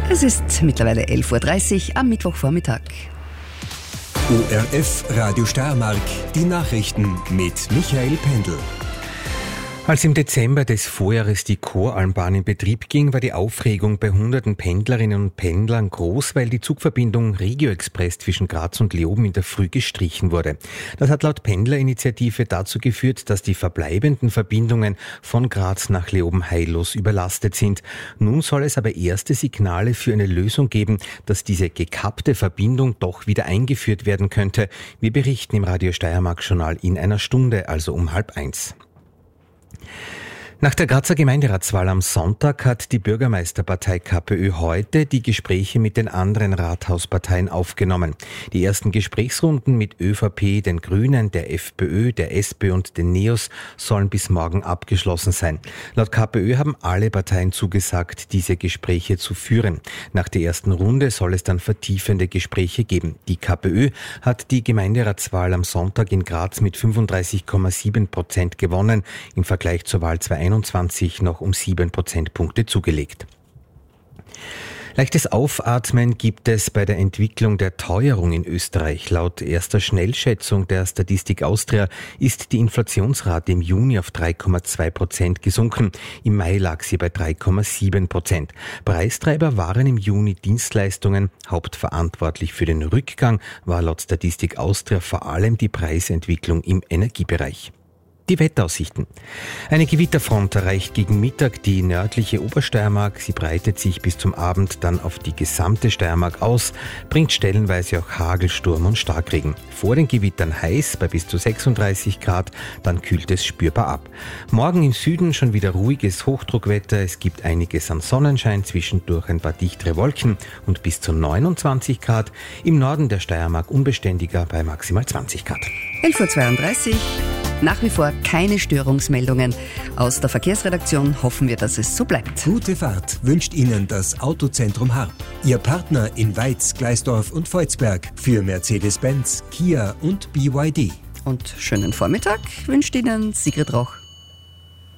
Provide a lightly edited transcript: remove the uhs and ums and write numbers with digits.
Es ist mittlerweile 11.30 Uhr am Mittwochvormittag. ORF Radio Steiermark, die Nachrichten mit Michael Pendl. Als im Dezember des Vorjahres die Koralmbahn in Betrieb ging, war die Aufregung bei hunderten Pendlerinnen und Pendlern groß, weil die Zugverbindung Regio Express zwischen Graz und Leoben in der Früh gestrichen wurde. Das hat laut Pendlerinitiative dazu geführt, dass die verbleibenden Verbindungen von Graz nach Leoben heillos überlastet sind. Nun soll es aber erste Signale für eine Lösung geben, dass diese gekappte Verbindung doch wieder eingeführt werden könnte. Wir berichten im Radio Steiermark Journal in einer Stunde, also um 12:30. Nach der Grazer Gemeinderatswahl am Sonntag hat die Bürgermeisterpartei KPÖ heute die Gespräche mit den anderen Rathausparteien aufgenommen. Die ersten Gesprächsrunden mit ÖVP, den Grünen, der FPÖ, der SPÖ und den NEOS sollen bis morgen abgeschlossen sein. Laut KPÖ haben alle Parteien zugesagt, diese Gespräche zu führen. Nach der ersten Runde soll es dann vertiefende Gespräche geben. Die KPÖ hat die Gemeinderatswahl am Sonntag in Graz mit 35,7% gewonnen, im Vergleich zur Wahl 2021 noch um 7 Prozentpunkte zugelegt. Leichtes Aufatmen gibt es bei der Entwicklung der Teuerung in Österreich. Laut erster Schnellschätzung der Statistik Austria ist die Inflationsrate im Juni auf 3,2% gesunken. Im Mai lag sie bei 3,7%. Preistreiber waren im Juni Dienstleistungen. Hauptverantwortlich für den Rückgang war laut Statistik Austria vor allem die Preisentwicklung im Energiebereich. Die Wetteraussichten. Eine Gewitterfront erreicht gegen Mittag die nördliche Obersteiermark. Sie breitet sich bis zum Abend dann auf die gesamte Steiermark aus, bringt stellenweise auch Hagel, Sturm und Starkregen. Vor den Gewittern heiß bei bis zu 36 Grad, dann kühlt es spürbar ab. Morgen im Süden schon wieder ruhiges Hochdruckwetter. Es gibt einiges an Sonnenschein, zwischendurch ein paar dichtere Wolken und bis zu 29 Grad. Im Norden der Steiermark unbeständiger bei maximal 20 Grad. 11.32 Uhr. Nach wie vor keine Störungsmeldungen. Aus der Verkehrsredaktion hoffen wir, dass es so bleibt. Gute Fahrt wünscht Ihnen das Autozentrum Harp. Ihr Partner in Weiz, Gleisdorf und Volzberg für Mercedes-Benz, Kia und BYD. Und schönen Vormittag wünscht Ihnen Sigrid Roch.